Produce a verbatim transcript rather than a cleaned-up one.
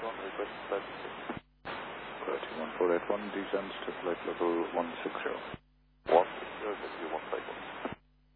one, request thirty-six. thirty-one four eight one, descends to flight level one six zero.